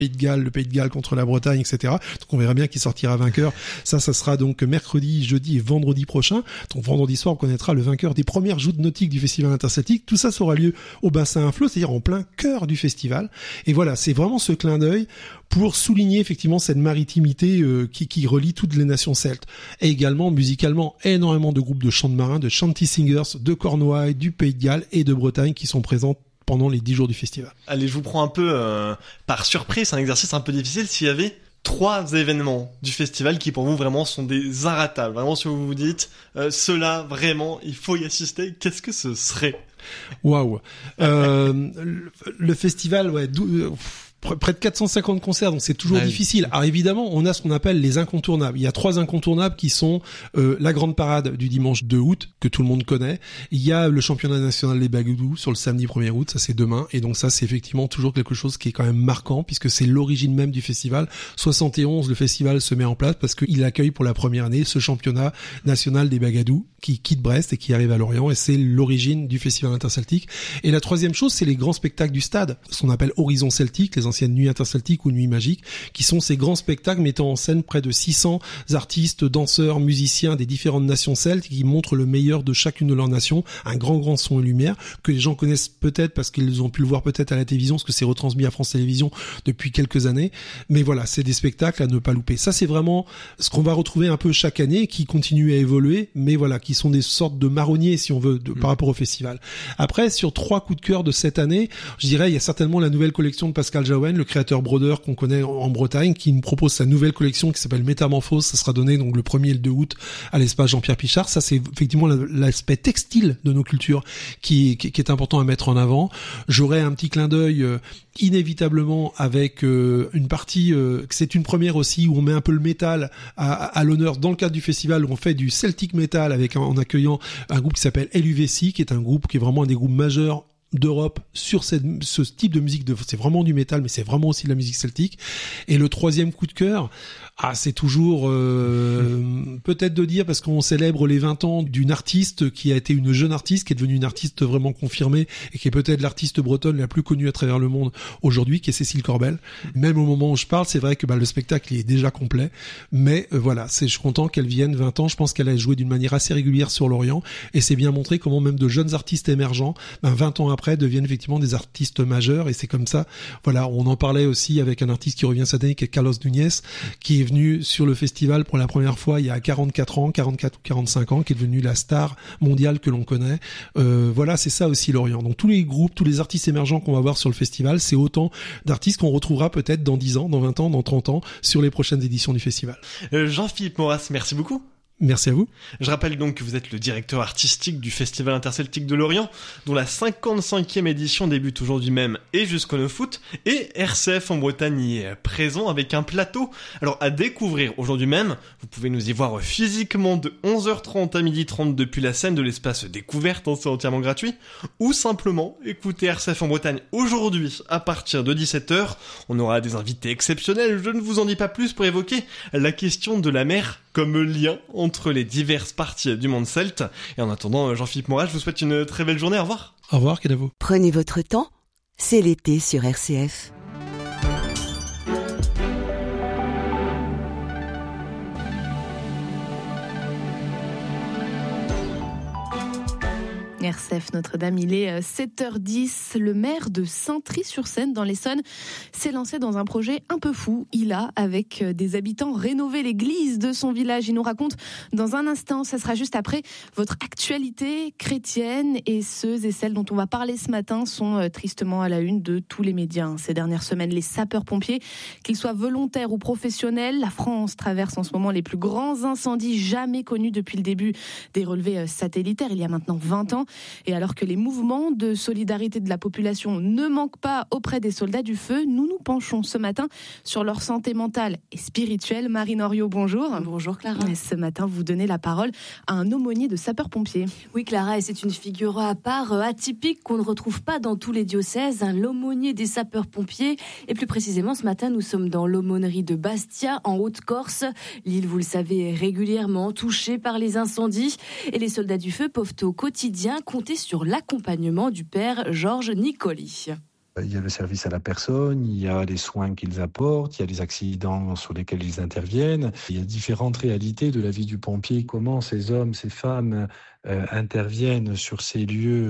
le Pays de Galles contre la Bretagne, etc. Donc on verra bien qui sortira vainqueur. Ça sera donc mercredi, jeudi et vendredi prochain. Donc vendredi soir, on connaîtra le vainqueur des premières joutes nautiques du Festival Interceltique. Tout ça aura lieu au bassin à flot, c'est-à-dire en plein cœur du festival. Et voilà, c'est vraiment ce clin d'œil pour souligner effectivement cette maritimité qui relie toutes les nations celtes. Et également, musicalement, énormément de groupes de chants de marins, de shanty singers, de Cornouailles, du Pays de Galles et de Bretagne qui sont présents pendant les 10 jours du festival. Allez, je vous prends un peu par surprise, c'est un exercice un peu difficile. S'il y avait 3 événements du festival qui pour vous vraiment sont des inratables, vraiment si vous vous dites ceux-là vraiment il faut y assister, qu'est-ce que ce serait? Waouh. Le festival, près de 450 concerts, donc c'est toujours difficile. Alors évidemment, on a ce qu'on appelle les incontournables. Il y a 3 incontournables qui sont la grande parade du dimanche 2 août, que tout le monde connaît. Il y a le championnat national des Bagadous sur le samedi 1er août, ça c'est demain. Et donc ça, c'est effectivement toujours quelque chose qui est quand même marquant, puisque c'est l'origine même du festival. 71, le festival se met en place parce qu'il accueille pour la première année ce championnat national des Bagadous qui quitte Brest et qui arrive à Lorient. Et c'est l'origine du festival interceltique. Et la troisième chose, c'est les grands spectacles du stade, ce qu'on appelle Horizon Celtique, les anciennes Nuits interceltiques ou Nuits magiques, qui sont ces grands spectacles mettant en scène près de 600 artistes, danseurs, musiciens des différentes nations celtes qui montrent le meilleur de chacune de leurs nations, un grand son et lumière que les gens connaissent peut-être parce qu'ils ont pu le voir peut-être à la télévision, parce que c'est retransmis à France Télévisions depuis quelques années. Mais voilà, c'est des spectacles à ne pas louper. Ça, c'est vraiment ce qu'on va retrouver un peu chaque année, qui continue à évoluer, mais voilà, qui sont des sortes de marronniers, si on veut, par rapport au festival. Après, sur 3 coups de cœur de cette année, je dirais, il y a certainement la nouvelle collection de Pascal Jaouen, le créateur brodeur qu'on connaît en Bretagne, qui nous propose sa nouvelle collection qui s'appelle Métamorphose. Ça sera donné donc le 1er et le 2 août à l'espace Jean-Pierre Pichard. Ça, c'est effectivement l'aspect textile de nos cultures qui est important à mettre en avant. J'aurais un petit clin d'œil inévitablement avec une partie, c'est une première aussi, où on met un peu le métal à l'honneur dans le cadre du festival, où on fait du Celtic Metal en accueillant un groupe qui s'appelle LUVC, qui est un groupe qui est vraiment un des groupes majeurs d'Europe sur ce type de musique. C'est vraiment du métal, mais c'est vraiment aussi de la musique celtique. Et le troisième coup de cœur, c'est toujours peut-être de dire, parce qu'on célèbre les 20 ans d'une artiste qui a été une jeune artiste, qui est devenue une artiste vraiment confirmée et qui est peut-être l'artiste bretonne la plus connue à travers le monde aujourd'hui, qui est Cécile Corbel. Même au moment où je parle, c'est vrai que le spectacle il est déjà complet, mais voilà, je suis content qu'elle vienne. 20 ans, je pense qu'elle a joué d'une manière assez régulière sur l'Orient, et c'est bien montré comment même de jeunes artistes émergents, 20 ans après, deviennent effectivement des artistes majeurs. Et c'est comme ça, voilà, on en parlait aussi avec un artiste qui revient cette année, qui est Carlos Núñez, qui est venu sur le festival pour la première fois il y a 44 ou 45 ans, qui est devenu la star mondiale que l'on connaît. Voilà, c'est ça aussi l'Orient. Donc tous les groupes, tous les artistes émergents qu'on va voir sur le festival, c'est autant d'artistes qu'on retrouvera peut-être dans 10 ans, dans 20 ans, dans 30 ans, sur les prochaines éditions du festival. Jean-Philippe Maurras, merci beaucoup. Merci à vous. Je rappelle donc que vous êtes le directeur artistique du Festival Interceltique de Lorient, dont la 55e édition débute aujourd'hui même et jusqu'au 9 août, et RCF en Bretagne y est présent avec un plateau. Alors à découvrir aujourd'hui même, vous pouvez nous y voir physiquement de 11h30 à 12h30 depuis la scène de l'espace découverte, c'est entièrement gratuit, ou simplement écouter RCF en Bretagne aujourd'hui à partir de 17h. On aura des invités exceptionnels, je ne vous en dis pas plus, pour évoquer la question de la mer comme lien entre les diverses parties du monde celte. Et en attendant, Jean-Philippe Maurras, je vous souhaite une très belle journée. Au revoir. Au revoir, Kenavo. Prenez votre temps, c'est l'été sur RCF. RCF Notre-Dame, il est 7h10. Le maire de Saintry-sur-Seine, dans l'Essonne, s'est lancé dans un projet un peu fou. Il a, avec des habitants, rénové l'église de son village. Il nous raconte dans un instant, ça sera juste après, votre actualité chrétienne. Et ceux et celles dont on va parler ce matin sont tristement à la une de tous les médias. Ces dernières semaines, les sapeurs-pompiers, qu'ils soient volontaires ou professionnels, la France traverse en ce moment les plus grands incendies jamais connus depuis le début des relevés satellitaires, il y a maintenant 20 ans. Et alors que les mouvements de solidarité de la population ne manquent pas auprès des soldats du feu, nous nous penchons ce matin sur leur santé mentale et spirituelle. Marine Henriot, bonjour. Bonjour Clara. Et ce matin, vous donnez la parole à un aumônier de sapeurs-pompiers. Oui Clara, et c'est une figure à part, atypique, qu'on ne retrouve pas dans tous les diocèses, l'aumônier des sapeurs-pompiers. Et plus précisément, ce matin, nous sommes dans l'aumônerie de Bastia, en Haute-Corse. L'île, vous le savez, est régulièrement touchée par les incendies. Et les soldats du feu peuvent au quotidien compter sur l'accompagnement du père Georges Nicoli. Il y a le service à la personne, il y a les soins qu'ils apportent, il y a les accidents sur lesquels ils interviennent. Il y a différentes réalités de la vie du pompier. Comment ces hommes, ces femmes interviennent sur ces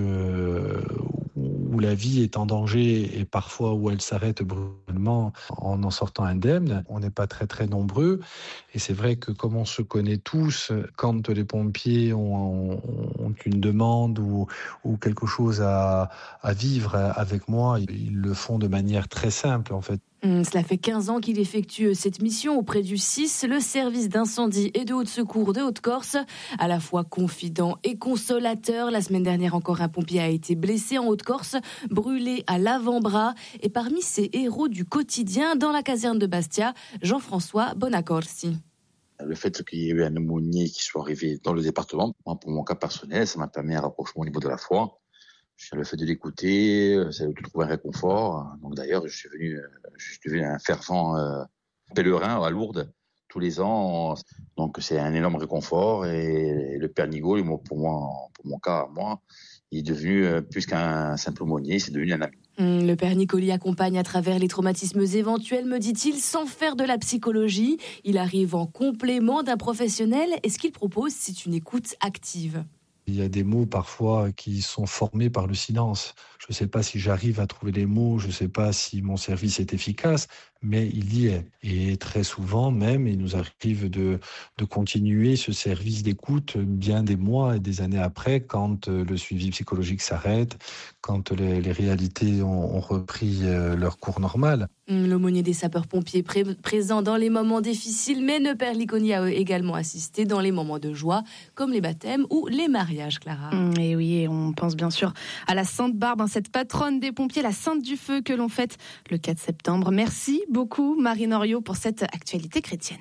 lieux où la vie est en danger et parfois où elle s'arrête brutalement en sortant indemne. On n'est pas très très nombreux et c'est vrai que comme on se connaît tous, quand les pompiers ont une demande ou quelque chose à vivre avec moi, ils le font de manière très simple en fait. Cela fait 15 ans qu'il effectue cette mission auprès du SIS, le service d'incendie et de haute secours de Haute-Corse. À la fois confident et consolateur, la semaine dernière encore un pompier a été blessé en Haute-Corse, brûlé à l'avant-bras. Et parmi ces héros du quotidien, dans la caserne de Bastia, Jean-François Bonaccorsi. Le fait qu'il y ait eu un aumônier qui soit arrivé dans le département, moi, pour mon cas personnel, ça m'a permis un rapprochement au niveau de la foi. Le fait de l'écouter, c'est de trouver un réconfort. Donc d'ailleurs, je suis devenu un fervent pèlerin à Lourdes tous les ans. Donc c'est un énorme réconfort. Et le Père Nigaud, pour mon cas, il est devenu plus qu'un simple aumônier, c'est devenu un ami. Le Père Nicoli accompagne à travers les traumatismes éventuels, me dit-il, sans faire de la psychologie. Il arrive en complément d'un professionnel et ce qu'il propose, c'est une écoute active. Il y a des mots parfois qui sont formés par le silence. Je ne sais pas si j'arrive à trouver les mots, je ne sais pas si mon service est efficace, mais il y est. Et très souvent même, il nous arrive de continuer ce service d'écoute bien des mois et des années après, quand le suivi psychologique s'arrête, quand les réalités ont repris leur cours normal. L'aumônier des sapeurs-pompiers présent dans les moments difficiles, mais le Père Nicoli a également assisté dans les moments de joie, comme les baptêmes ou les mariages, Clara. Et oui, et on pense bien sûr à la Sainte Barbe, cette patronne des pompiers, la Sainte du Feu, que l'on fête le 4 septembre. Merci beaucoup, Marine Henriot, pour cette actualité chrétienne.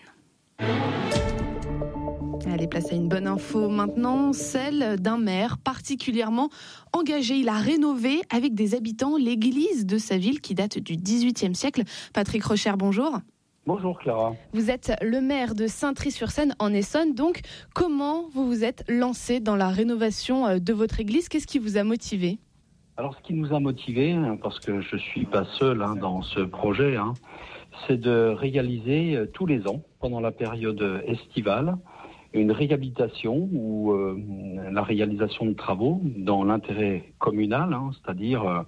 Allez, place à une bonne info maintenant, celle d'un maire particulièrement engagé. Il a rénové avec des habitants l'église de sa ville qui date du XVIIIe siècle. Patrick Rocher, bonjour. Bonjour Clara. Vous êtes le maire de Saintry-sur-Seine en Essonne, donc comment vous vous êtes lancé dans la rénovation de votre église ? Qu'est-ce qui vous a motivé ? Alors ce qui nous a motivé, parce que je ne suis pas seul dans ce projet, c'est de réaliser tous les ans, pendant la période estivale, une réhabilitation ou la réalisation de travaux dans l'intérêt communal, c'est-à-dire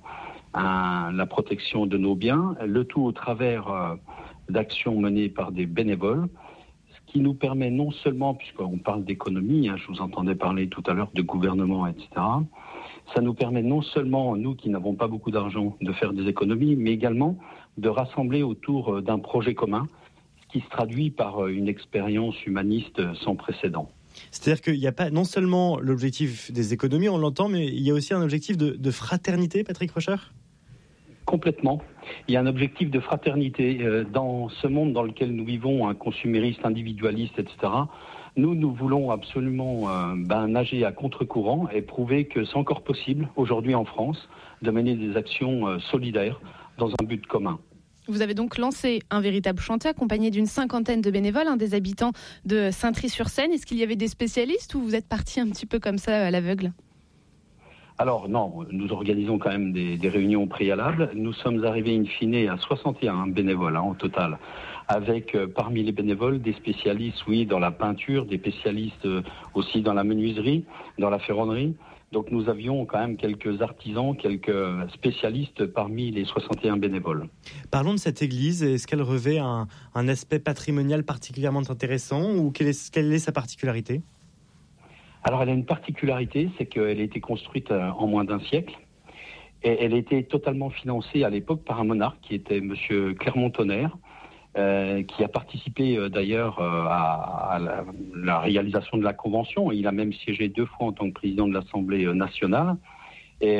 la protection de nos biens, le tout au travers d'actions menées par des bénévoles, ce qui nous permet non seulement, puisqu'on parle d'économie, je vous entendais parler tout à l'heure de gouvernement, etc., ça nous permet non seulement, nous qui n'avons pas beaucoup d'argent, de faire des économies, mais également de rassembler autour d'un projet commun, qui se traduit par une expérience humaniste sans précédent. C'est-à-dire qu'il n'y a pas non seulement l'objectif des économies, on l'entend, mais il y a aussi un objectif de fraternité, Patrick Rocher ? Complètement. Il y a un objectif de fraternité. Dans ce monde dans lequel nous vivons, un consumériste, individualiste, etc., nous voulons absolument nager à contre-courant et prouver que c'est encore possible, aujourd'hui en France, de mener des actions solidaires dans un but commun. Vous avez donc lancé un véritable chantier accompagné d'une 50aine de bénévoles, des habitants de Saintry-sur-Seine. Est-ce qu'il y avait des spécialistes ou vous êtes parti un petit peu comme ça à l'aveugle ? Alors non, nous organisons quand même des réunions préalables. Nous sommes arrivés in fine à 61 bénévoles au total, avec parmi les bénévoles des spécialistes, oui, dans la peinture, des spécialistes aussi dans la menuiserie, dans la ferronnerie. Donc nous avions quand même quelques artisans, quelques spécialistes parmi les 61 bénévoles. Parlons de cette église. Est-ce qu'elle revêt un aspect patrimonial particulièrement intéressant ou quelle est sa particularité ? Alors elle a une particularité, c'est qu'elle a été construite en moins d'un siècle et elle a été totalement financée à l'époque par un monarque qui était monsieur Clermont-Tonnerre, qui a participé d'ailleurs à la réalisation de la Convention. Il a même siégé 2 fois en tant que président de l'Assemblée nationale. Et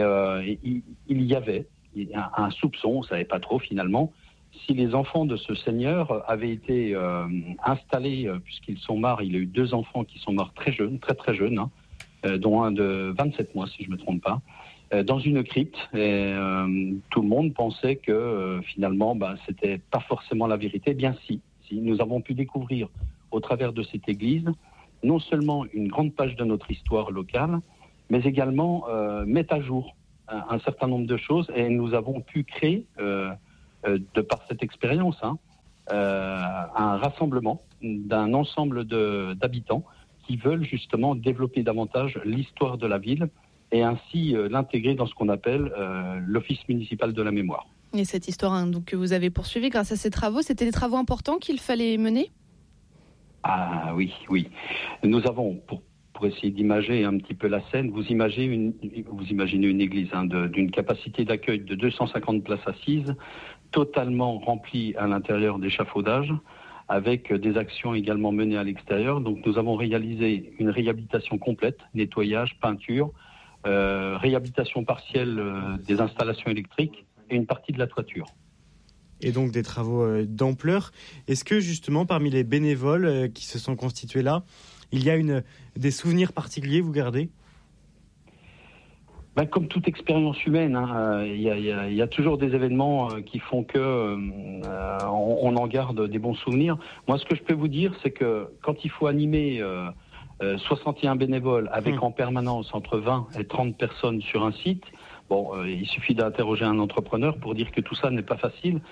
il y avait un soupçon, on ne savait pas trop finalement, si les enfants de ce seigneur avaient été installés, puisqu'ils sont morts, il a eu 2 enfants qui sont morts très jeunes, très très jeunes, dont un de 27 mois si je ne me trompe pas, dans une crypte. Et tout le monde pensait que finalement c'était pas forcément la vérité. Eh bien si, nous avons pu découvrir au travers de cette église non seulement une grande page de notre histoire locale, mais également mettre à jour un certain nombre de choses et nous avons pu créer, de par cette expérience, un rassemblement d'un ensemble d'habitants qui veulent justement développer davantage l'histoire de la ville et ainsi l'intégrer dans ce qu'on appelle l'Office municipal de la mémoire. Et cette histoire donc, que vous avez poursuivie grâce à ces travaux, c'était des travaux importants qu'il fallait mener ? Ah oui. Nous avons, pour essayer d'imager un petit peu la scène, vous imaginez une église d'une capacité d'accueil de 250 places assises, totalement remplie à l'intérieur d'échafaudages, avec des actions également menées à l'extérieur. Donc nous avons réalisé une réhabilitation complète, nettoyage, peinture, réhabilitation partielle des installations électriques et une partie de la toiture. Et donc des travaux d'ampleur. Est-ce que justement parmi les bénévoles qui se sont constitués là, il y a des souvenirs particuliers vous gardez ? Comme toute expérience humaine, il y a toujours des événements qui font que on en garde des bons souvenirs. Moi, ce que je peux vous dire, c'est que quand il faut animer 61 bénévoles avec en permanence entre 20 et 30 personnes sur un site, il suffit d'interroger un entrepreneur pour dire que tout ça n'est pas facile.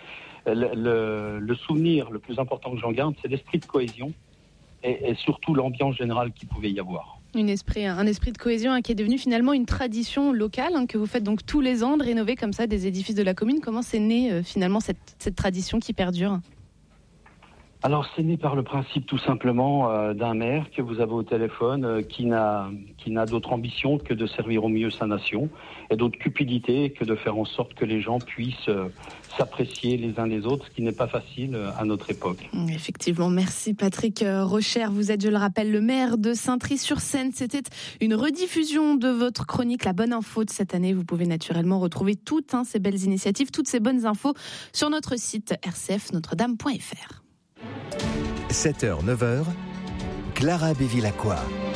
Le souvenir le plus important que j'en garde, c'est l'esprit de cohésion et surtout l'ambiance générale qu'il pouvait y avoir. Un esprit de cohésion qui est devenu finalement une tradition locale que vous faites donc tous les ans de rénover comme ça des édifices de la commune. Comment c'est né finalement cette tradition qui perdure ? Alors c'est né par le principe tout simplement d'un maire que vous avez au téléphone qui n'a d'autre ambition que de servir au mieux sa nation et d'autre cupidité que de faire en sorte que les gens puissent s'apprécier les uns les autres, ce qui n'est pas facile à notre époque. Effectivement, merci Patrick Rocher. Vous êtes, je le rappelle, le maire de Saintry-sur-Seine. C'était une rediffusion de votre chronique La Bonne Info de cette année. Vous pouvez naturellement retrouver toutes ces belles initiatives, toutes ces bonnes infos sur notre site rcfnotredame.fr. 7h, 9h, Clara Bévilacqua.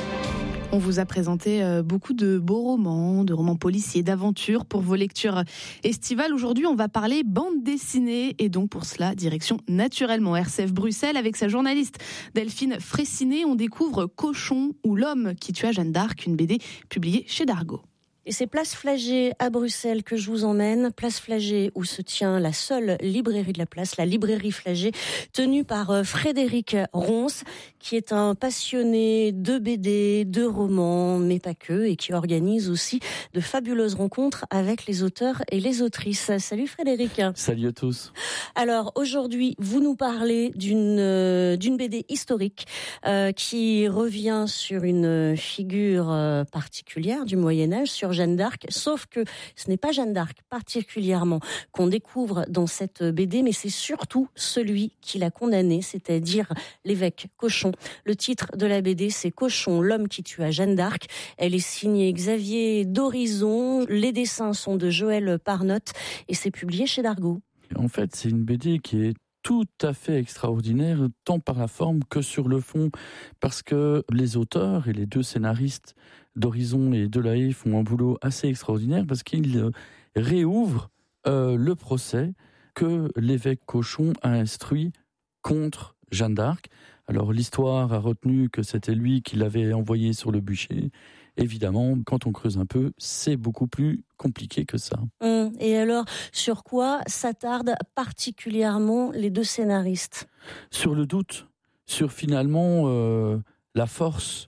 On vous a présenté beaucoup de beaux romans, de romans policiers, d'aventures pour vos lectures estivales. Aujourd'hui, on va parler bande dessinée et donc pour cela, direction naturellement RCF Bruxelles avec sa journaliste Delphine Fraissinet. On découvre Cochon ou l'homme qui tua Jeanne d'Arc, une BD publiée chez Dargaud. Et c'est Place Flagey à Bruxelles que je vous emmène. Place Flagey où se tient la seule librairie de la place, la librairie Flagey, tenue par Frédéric Ronce, qui est un passionné de BD, de romans, mais pas que, et qui organise aussi de fabuleuses rencontres avec les auteurs et les autrices. Salut Frédéric. Salut à tous. Alors aujourd'hui, vous nous parlez d'une BD historique qui revient sur une figure particulière du Moyen-Âge, sur Jeanne d'Arc, sauf que ce n'est pas Jeanne d'Arc particulièrement qu'on découvre dans cette BD, mais c'est surtout celui qui l'a condamnée, c'est-à-dire l'évêque Cochon. Le titre de la BD, c'est Cochon, l'homme qui tua Jeanne d'Arc. Elle est signée Xavier d'Horizon, les dessins sont de Joël Parnotte et c'est publié chez Dargaud. En fait, c'est une BD qui est tout à fait extraordinaire, tant par la forme que sur le fond, parce que les auteurs et les deux scénaristes d'Horizon et Delahaye font un boulot assez extraordinaire, parce qu'ils réouvrent le procès que l'évêque Cochon a instruit contre Jeanne d'Arc. Alors l'histoire a retenu que c'était lui qui l'avait envoyé sur le bûcher. Évidemment, quand on creuse un peu, c'est beaucoup plus compliqué que ça. Et alors, sur quoi s'attardent particulièrement les deux scénaristes ? Sur le doute, sur finalement la force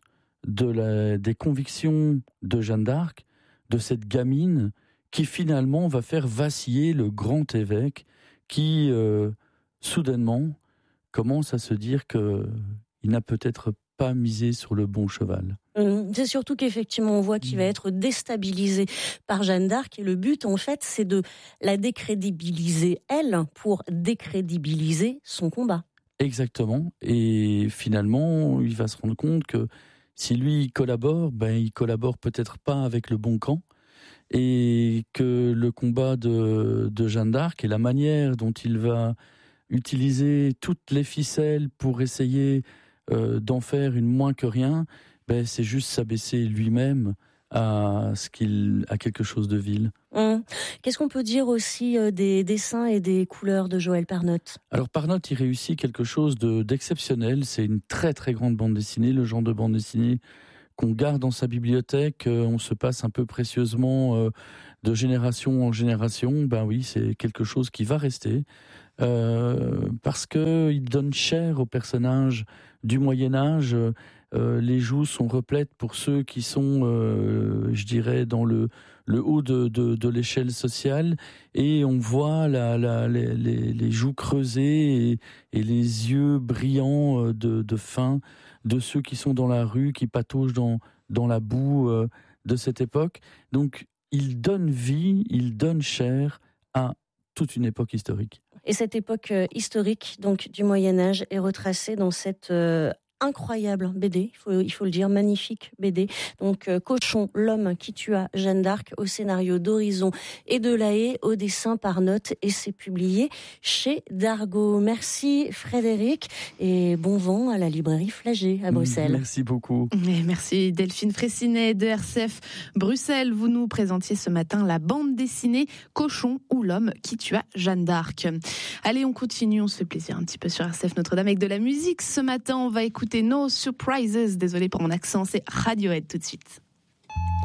des convictions de Jeanne d'Arc, de cette gamine qui finalement va faire vaciller le grand évêque qui, soudainement, commence à se dire qu'il n'a peut-être pas misé sur le bon cheval. C'est surtout qu'effectivement on voit qu'il va être déstabilisé par Jeanne d'Arc et le but en fait c'est de la décrédibiliser elle pour décrédibiliser son combat. Exactement, et finalement il va se rendre compte que si lui il collabore peut-être pas avec le bon camp et que le combat de Jeanne d'Arc et la manière dont il va utiliser toutes les ficelles pour essayer d'en faire une moins que rien, c'est juste s'abaisser lui-même à quelque chose de vil. Qu'est-ce qu'on peut dire aussi des dessins et des couleurs de Joël Parnotte ? Alors Parnotte, il réussit quelque chose d'exceptionnel. C'est une très très grande bande dessinée, le genre de bande dessinée qu'on garde dans sa bibliothèque, on se passe un peu précieusement de génération en génération, ben oui, c'est quelque chose qui va rester, parce qu'il donne chair aux personnages du Moyen-Âge. Les joues sont replètes pour ceux qui sont, je dirais, dans le haut de l'échelle sociale, et on voit les joues creusées et les yeux brillants de faim de ceux qui sont dans la rue, qui pataugent dans la boue de cette époque. Donc, il donne vie, il donne chair à toute une époque historique. Et cette époque historique, donc du Moyen-Âge, est retracée dans cette incroyable BD, il faut le dire, magnifique BD. Donc Cochon, l'homme qui tua Jeanne d'Arc, au scénario d'Horizon et de La Haye, au dessin par Note, et c'est publié chez Dargaud. Merci Frédéric, et bon vent à la librairie Flagey à Bruxelles. Merci beaucoup. Et merci Delphine Fraissinet de RCF Bruxelles. Vous nous présentiez ce matin la bande dessinée Cochon ou l'homme qui tua Jeanne d'Arc. Allez, on continue, on se fait plaisir un petit peu sur RCF Notre-Dame avec de la musique. Ce matin, on va écouter No Surprises. Désolé pour mon accent, c'est Radiohead tout de suite.